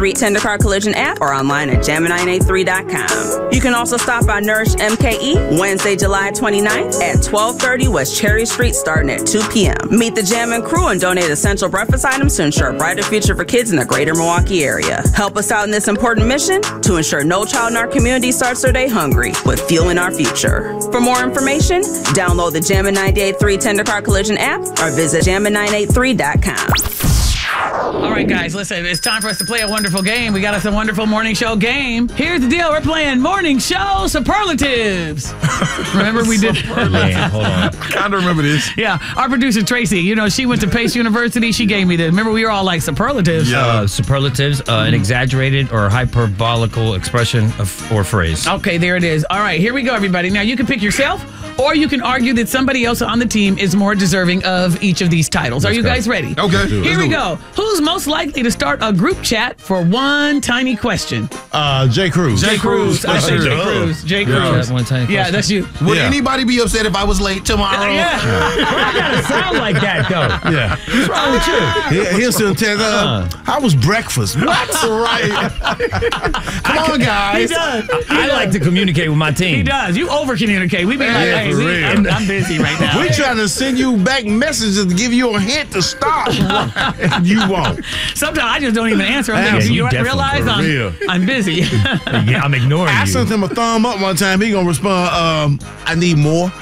Tendercar Collision app or online at Jam983.com. You can also stop by Nourish MKE Wednesday, July 29th at 1230 West Cherry Street starting at 2 p.m. Meet the Jammin' crew and donate essential breakfast items to ensure a brighter future for kids in the greater Milwaukee area. Help us out in this important mission to ensure no child in our community starts their day hungry with fueling our future. For more information, download the Jammin' 98.3 Tendercar Collision app or visit Jammin983.com. All right, guys, listen, it's time for us to play a wonderful game. We got us a wonderful morning show game. Here's the deal. We're playing morning show superlatives. Remember we did? Hold on. I kind of remember this. Yeah, our producer, Tracy, you know, she went to Pace University. She gave me this. Remember, we were all like superlatives? Yeah. Superlatives, an exaggerated or hyperbolical expression or phrase. Okay, there it is. All right, here we go, everybody. Now, you can pick yourself, or you can argue that somebody else on the team is more deserving of each of these titles. Are you guys ready? Okay. Here we go. Who's most likely to start a group chat for one tiny question? Jay Cruz. Jay Cruz. I say Jay Cruz. Jay Cruz. That one tiny question. Yeah, that's you. Would anybody be upset if I was late tomorrow? Yeah. I gotta sound like that, though. Yeah. What's wrong with you? He'll still tell how was breakfast? What? Right. Come on, He guys. does. I like to communicate with my team. He does. You over-communicate. We be like, Yeah, hey, for real. I'm busy right now. We trying to send you back messages to give you a hint to stop. You won't. Sometimes I just don't even answer. I'm Yeah, thinking, you you definitely realize for real. I'm busy. Yeah, I'm ignoring I you. sent him a thumb up one time. He gonna respond, I need more.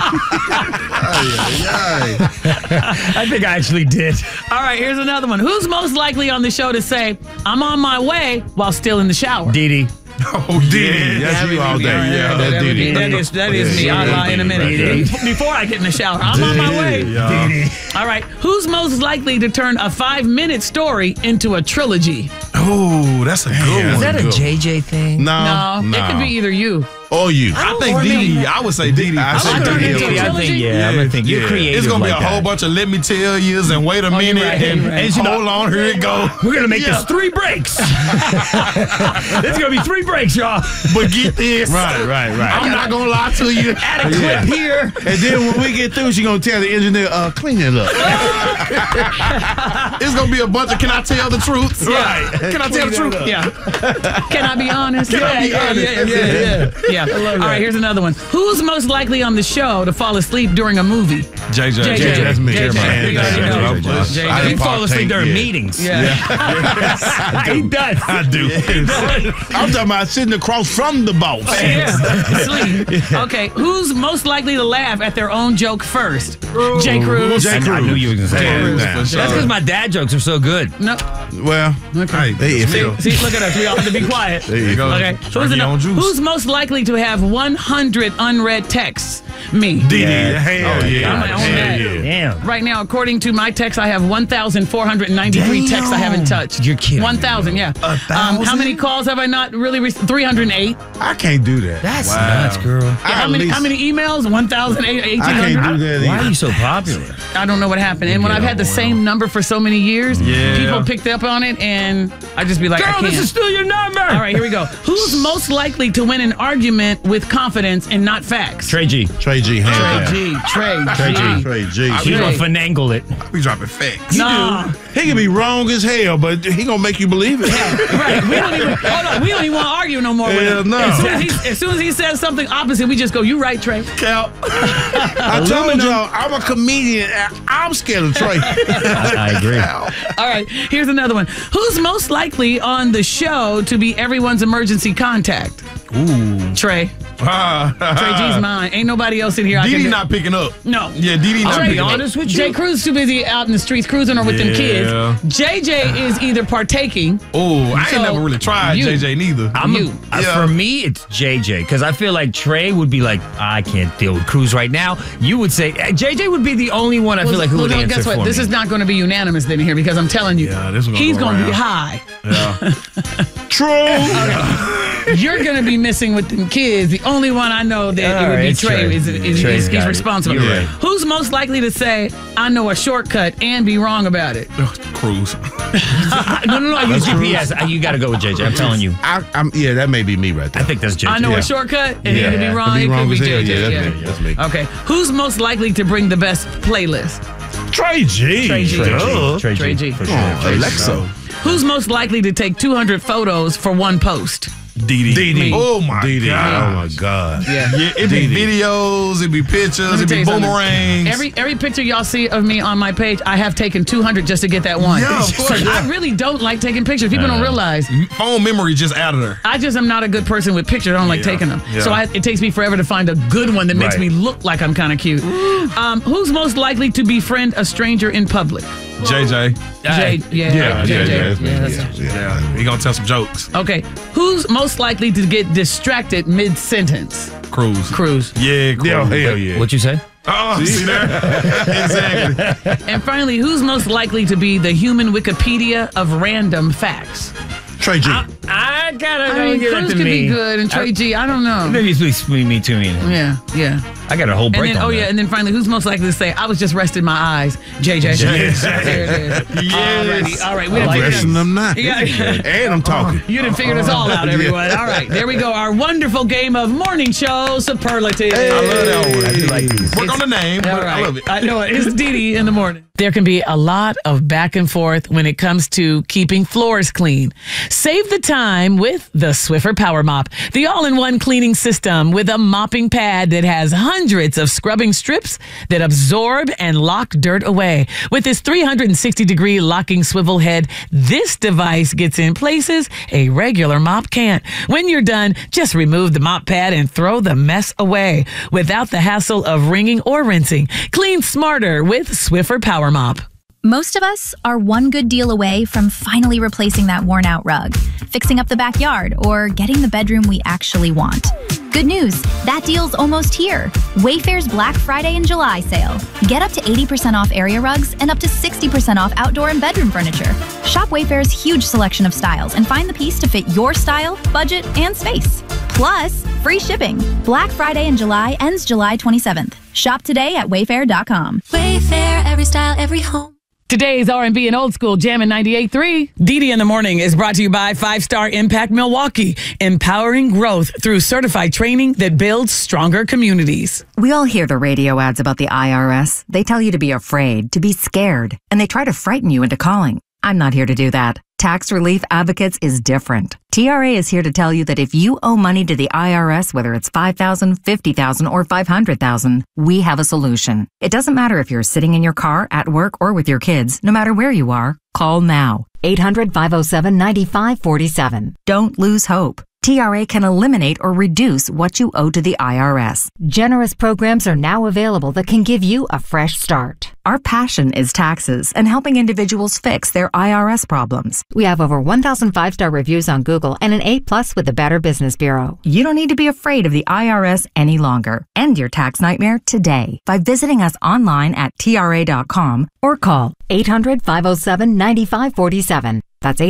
I think I actually did. All right, here's another one. Who's most likely on the show to say, I'm on my way while still in the shower? Didi. Oh, Didi. That's you all day. Yeah, that's That would be- Didi. that is me. I'll lie in a minute. Didi. Before I get in the shower, I'm on my way. Yeah. All right, who's most likely to turn a 5-minute story into a trilogy? Oh, that's a good one. Is that a JJ thing? No, No, it could be either you. or you. I think Didi. I would say Didi. I say I turned Didi. into a I trilogy? think, I'm gonna think you're creative. It's gonna be like a whole that. bunch of let me tell yous and wait a minute right, and, you're right. and hold on, here it go. We're gonna make Yeah. this 3 breaks. It's gonna be 3 breaks, y'all. But get this. Right. I'm not gonna lie to you. Add a clip here. And then when we get through, she gonna tell the engineer, clean it up. It's gonna be a bunch of can I tell the truth? Right. Can I tell the truth? Yeah. Can I be honest? Can I be honest? Yeah. All right, here's another one. Who's most likely on the show to fall asleep during a movie? JJ. JJ. That's me. JJ. Man, You already know. JJ. I You fall asleep during yeah. meetings. Yeah. He does. I do. I'm talking about sitting across from the boss. Sleep. Okay, who's most likely to laugh at their own joke first? Jay Cruz. Jay I knew you were gonna say Hands that. down. That's because my dad jokes are so good. No. Well, Okay. they iffy. See, look at us. We all have to be quiet. There you go. Okay. Drink your own juice. Who's most likely to have 100 unread texts? Me. Didi. Yeah. Hell yeah. I'm gonna own that. Damn. Right now, according to my text, I have 1,493 texts I haven't touched. You're kidding me. 1,000, yeah. 1,000? How many calls have I not really received? 308. I can't do that. That's nuts, girl. How many emails? 1,800. I can't do that Why are either. you so popular? I don't know what happened. And when I've had the same number for so many years, Yeah. people picked up on it, and I just be like, I Girl, can't. this is still your number. All right, here we go. Who's most likely to win an argument with confidence and not facts? Trey G. Trey G. Hands down. Trey Trey G. G. Trey G. He's gonna finagle it. We dropping facts. No. He can be wrong as hell, but he gonna make you believe it. Right. We don't even hold on. We don't even want to argue no more with Hell him. no. As soon as he says something opposite, we just go, "You right, Trey." Cap. I told y'all, I'm a comedian. I'm scared of Trey. I agree. All right. Here's another one. Who's most likely on the show to be everyone's emergency contact? Ooh. Trey. Trey G's mine. Ain't nobody else in here. Didi I can not picking up. No. Yeah, Didi not Trey, picking up. honest with you? Jay Cruz too busy out in the streets cruising or with them kids. Yeah. JJ is either partaking. Oh, I So, ain't never really tried you. JJ neither. You. For me, it's JJ because I feel like Trey would be like, I can't deal with Cruz right now. You would say JJ would be the only one I feel like who would answer guess what? for This me. is not going to be unanimous then here because I'm telling you, Yeah, this is gonna he's go going to be around. high. Yeah. True. You're going to be missing with them kids. The only one I know that it All would right, be it's Trey. Trey. Is Trey's he's got it. responsible. You're right. Who's most likely to say, I know a shortcut and be wrong about it? Cruz. No. I use GPS. You got to go with JJ. I'm telling you. Yeah, that may be me right there. I think that's JJ. I know a shortcut and he could be wrong. Could be It wrong could be as hell. JJ. Yeah, that's me. Okay. Who's most likely to bring the best playlist? Trey G. Trey G. Trey G. For sure. Alexa. Who's most likely to take 200 photos for one post? Didi. Oh my Didi. God. Oh my God. Yeah. It'd be videos, it'd be pictures, Let me it'd tell be you something. boomerangs. Every picture y'all see of me on my page, I have taken 200 just to get that one. Yeah, of course. I really don't like taking pictures. People don't realize. Phone memory just out of there. I just am not a good person with pictures. I don't like taking them. Yeah. So it takes me forever to find a good one that makes Right. me look like I'm kind of cute. Who's most likely to befriend a stranger in public? JJ. JJ. Yeah. He gonna tell some jokes. Okay. Who's most likely to get distracted mid-sentence? Cruz. Yeah, Yeah, Cruz. hell yeah. What you say? Oh, see there? Exactly. And finally, who's most likely to be the human Wikipedia of random facts? Trey G. I gotta I mean, give that Cruz to could me. be good, and Trey G, I don't know. Maybe it's me too. Yeah. I got a whole break And then, on that. and then finally, who's most likely to say, I was just resting my eyes? JJ. There it is. All right. We done figured Resting them now. Yeah. And I'm talking. You done figured us all out, everyone. All right, there we go. Our wonderful game of morning show superlatives. I love that one. I do like these. Work on the name, All but right. I love it. I know it. It's Didi in the morning. There can be a lot of back and forth when it comes to keeping floors clean. Save the time with the Swiffer Power Mop, the all-in-one cleaning system with a mopping pad that has hundreds of scrubbing strips that absorb and lock dirt away. With its 360-degree locking swivel head, this device gets in places a regular mop can't. When you're done, just remove the mop pad and throw the mess away without the hassle of wringing or rinsing. Clean smarter with Swiffer Power Mop. Most of us are one good deal away from finally replacing that worn-out rug, fixing up the backyard, or getting the bedroom we actually want. Good news, that deal's almost here. Wayfair's Black Friday and July sale. Get up to 80% off area rugs and up to 60% off outdoor and bedroom furniture. Shop Wayfair's huge selection of styles and find the piece to fit your style, budget, and space. Plus, free shipping. Black Friday in July ends July 27th. Shop today at wayfair.com. Wayfair, every style, every home. Today's R&B and Old School Jammin' 98.3. Didi in the Morning is brought to you by 5-Star Impact Milwaukee, empowering growth through certified training that builds stronger communities. We all hear the radio ads about the IRS. They tell you to be afraid, to be scared, and they try to frighten you into calling. I'm not here to do that. Tax Relief Advocates is different. TRA is here to tell you that if you owe money to the IRS, whether it's $5,000, $50,000, or $500,000, we have a solution. It doesn't matter if you're sitting in your car, at work, or with your kids. No matter where you are, call now. 800-507-9547. Don't lose hope. TRA can eliminate or reduce what you owe to the IRS. Generous programs are now available that can give you a fresh start. Our passion is taxes and helping individuals fix their IRS problems. We have over 1,000 5-star reviews on Google and an A+ with the Better Business Bureau. You don't need to be afraid of the IRS any longer. End your tax nightmare today by visiting us online at TRA.com or call 800-507-9547. That's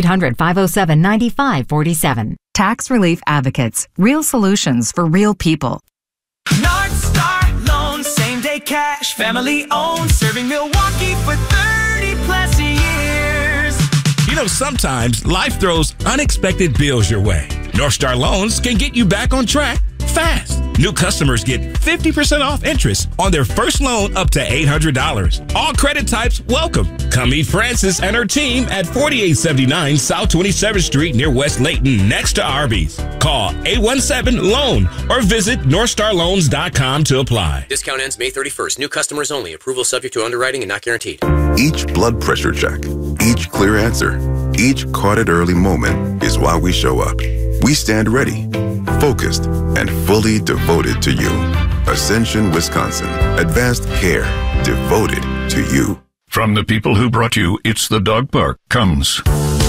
800-507-9547. Tax Relief Advocates. Real solutions for real people. North Star Loan, same day cash, family owned, serving Milwaukee for 30 plus years. You know, sometimes life throws unexpected bills your way. North Star Loans can get you back on track fast. New customers get 50% off interest on their first loan up to $800. All credit types welcome. Come meet Frances and her team at 4879 South 27th Street near West Layton, next to Arby's. Call 817-LOAN or visit NorthstarLoans.com to apply. Discount ends May 31st. New customers only. Approval subject to underwriting and not guaranteed. Each blood pressure check, each clear answer, each caught it early moment is why we show up. We stand ready, focused, and fully devoted to you. Ascension, Wisconsin. Advanced care devoted to you. From the people who brought you It's the Dog Park comes.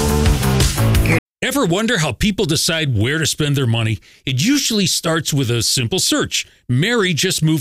Ever wonder how people decide where to spend their money? It usually starts with a simple search. Mary just moved